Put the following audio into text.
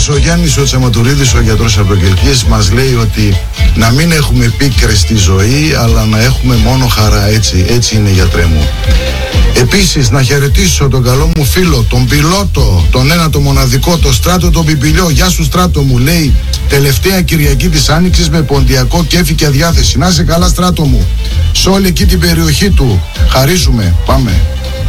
ο Γιάννης ο Τσαματουρίδης, ο γιατρός από το Κελκύες, μας λέει ότι να μην έχουμε πίκρες στη ζωή, αλλά να έχουμε μόνο χαρά. Έτσι είναι, γιατρέ μου. Επίσης να χαιρετήσω τον καλό μου φίλο, τον πιλότο, τον ένα το μοναδικό, το Στράτο τον Πιπιλιό. Γεια σου Στράτο, μου λέει, τελευταία Κυριακή της Άνοιξης με ποντιακό κέφι και διάθεση. Να είσαι καλά Στράτο μου, σε όλη εκεί την περιοχή του. Χαρίζουμε, πάμε.